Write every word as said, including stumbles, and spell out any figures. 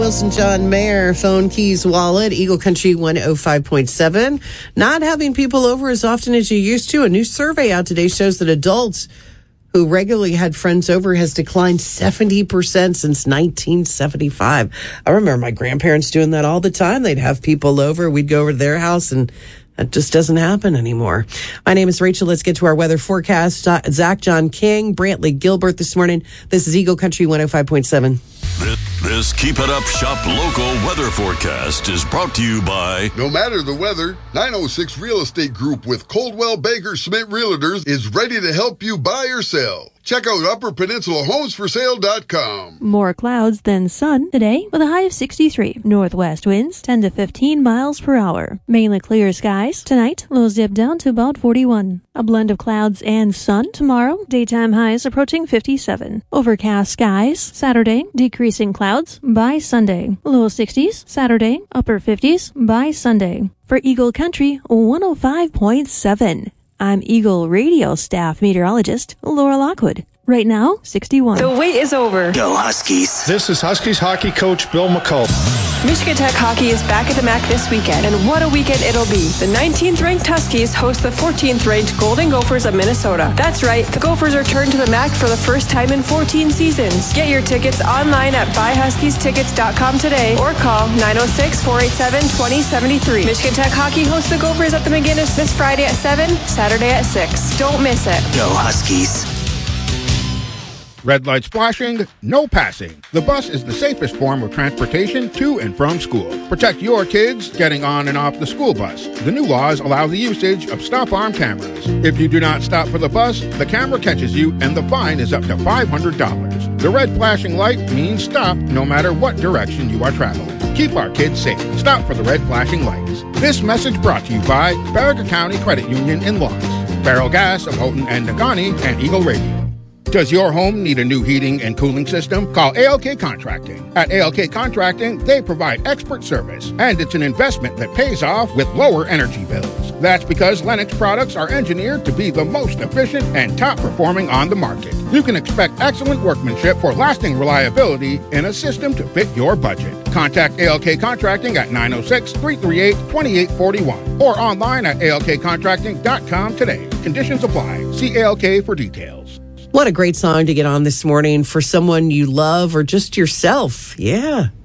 Wilson, John Mayer, Phone Keys Wallet, Eagle Country one oh five point seven. Not having people over as often as you used to. A new survey out today shows that adults who regularly had friends over has declined seventy percent since nineteen seventy-five. I remember my grandparents doing that all the time. They'd have people over. We'd go over to their house, and that just doesn't happen anymore. My name is Rachel. Let's get to our weather forecast. Zach, John King, Brantley Gilbert this morning. This is Eagle Country one oh five point seven. This, this Keep It Up Shop Local weather forecast is brought to you by... No matter the weather, nine oh six Real Estate Group with Coldwell Banker Schmidt Realtors is ready to help you buy or sell. Check out upper peninsula homes for sale dot com. More clouds than sun today with a high of sixty-three. Northwest winds ten to fifteen miles per hour. Mainly clear skies. Tonight, lows dip down to about forty-one. A blend of clouds and sun tomorrow. Daytime highs approaching fifty-seven. Overcast skies. Saturday, decreasing clouds by Sunday. Low sixties. Saturday, upper fifties by Sunday. For Eagle Country one oh five point seven. I'm Eagle Radio staff meteorologist Laura Lockwood. Right now, sixty-one. The wait is over. Go Huskies. This is Huskies hockey coach Bill McCullough. Michigan Tech hockey is back at the M A C this weekend, and what a weekend it'll be. The nineteenth ranked Huskies host the fourteenth ranked Golden Gophers of Minnesota. That's right, the Gophers return to the M A C for the first time in fourteen seasons. Get your tickets online at buy huskies tickets dot com today or call nine oh six, four eight seven, two oh seven three. Michigan Tech hockey hosts the Gophers at the McGinnis this Friday at seven, Saturday at six. Don't miss it. Go Huskies. Red lights flashing, no passing. The bus is the safest form of transportation to and from school. Protect your kids getting on and off the school bus. The new laws allow the usage of stop-arm cameras. If you do not stop for the bus, the camera catches you and the fine is up to five hundred dollars. The red flashing light means stop no matter what direction you are traveling. Keep our kids safe. Stop for the red flashing lights. This message brought to you by Barraga County Credit Union in Lawrence, Barrel Gas of Houghton and Nagani, and Eagle Radio. Does your home need a new heating and cooling system? Call A L K Contracting. At A L K Contracting, they provide expert service, and it's an investment that pays off with lower energy bills. That's because Lennox products are engineered to be the most efficient and top performing on the market. You can expect excellent workmanship for lasting reliability in a system to fit your budget. Contact A L K Contracting at nine oh six, three three eight, two eight four one or online at A L K contracting dot com today. Conditions apply. See A L K for details. What a great song to get on this morning for someone you love or just yourself. Yeah.